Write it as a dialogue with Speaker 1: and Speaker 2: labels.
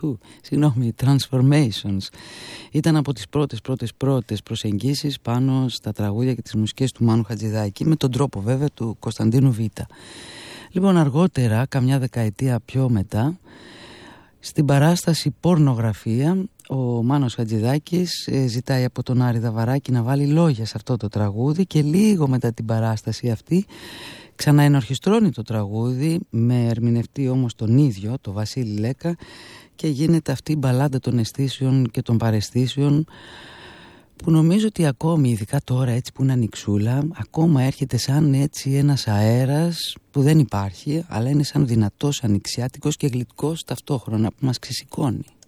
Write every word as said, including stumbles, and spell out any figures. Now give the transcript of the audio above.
Speaker 1: Θου, συγγνώμη, Transformations. Ήταν από τις πρώτες πρώτες πρώτες προσεγγίσεις πάνω στα τραγούδια και τις μουσικές του Μάνου Χατζηδάκη, με τον τρόπο βέβαια του Κωνσταντίνου Β. Λοιπόν, αργότερα, καμιά δεκαετία πιο μετά, στην παράσταση Πορνογραφία, ο Μάνος Χατζηδάκης ε, ζητάει από τον Άρη Δαβαράκη να βάλει λόγια σε αυτό το τραγούδι, και λίγο μετά την παράσταση αυτή ξαναενορχιστρώνει το τραγούδι, με ερμηνευτή όμως τον ίδιο, τον Βασίλη Λέκα, και γίνεται αυτή η μπαλάντα των αισθήσεων και των παραισθήσεων, που νομίζω ότι ακόμη, ειδικά τώρα έτσι που είναι ανοιξούλα, ακόμα έρχεται σαν έτσι ένας αέρας που δεν υπάρχει, αλλά είναι σαν δυνατός, ανοιξιάτικος και γλυκός ταυτόχρονα, που μας ξεσηκώνει.